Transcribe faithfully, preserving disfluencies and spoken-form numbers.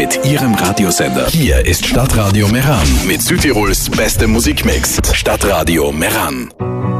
mit ihrem Radiosender. Hier ist Stadtradio Meran mit Südtirols beste Musikmix. Stadtradio Meran.